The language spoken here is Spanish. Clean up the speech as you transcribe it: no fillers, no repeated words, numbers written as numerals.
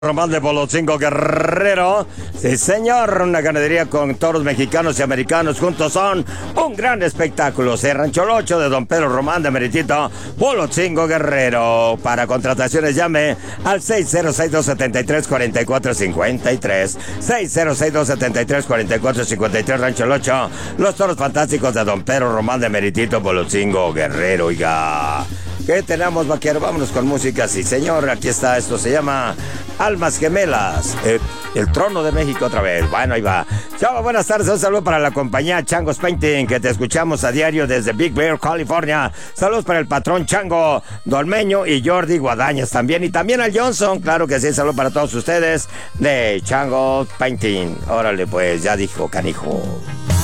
Román de Polotzingo Guerrero. Sí, señor, una ganadería con toros mexicanos y americanos juntos son un gran espectáculo. Se Rancho el 8 de Don Pedro Román de Meritito, Polotzingo Guerrero. Para contrataciones llame al 606-273-4453. 606-273-4453, Rancho el 8. Los toros fantásticos de Don Pedro Román de Meritito, Polotzingo Guerrero. Oiga, ¿qué tenemos, vaquero? Vámonos con música, sí, señor. Aquí está, esto se llama Almas Gemelas. El trono de México otra vez. Bueno, ahí va. Chao, buenas tardes. Un saludo para la compañía Changos Painting, que te escuchamos a diario desde Big Bear, California. Saludos para el patrón Chango Dolmeño y Jordi Guadañas también. Y también al Johnson, claro que sí. Saludos para todos ustedes de Changos Painting. Órale, pues, ya dijo canijo.